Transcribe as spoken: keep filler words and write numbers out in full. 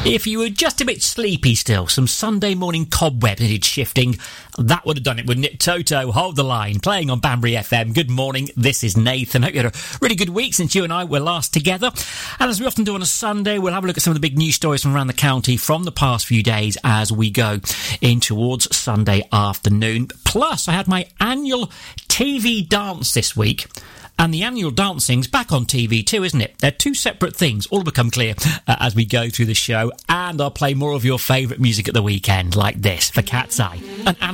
If you were just a bit sleepy still, some Sunday morning cobweb needed shifting, that would have done it, wouldn't it? Toto, Hold the Line, playing on Banbury F M. Good morning, this is Nathan. Hope you had a really good week since you and I were last together. And as we often do on a Sunday, we'll have a look at some of the big news stories from around the county from the past few days as we go in towards Sunday afternoon. Plus, I had my annual T V dance this week. And the annual dancing's back on T V too, isn't it? They're two separate things. All become clear uh, as we go through the show. And I'll play more of your favourite music at the weekend, like this, for Cat's Eye. And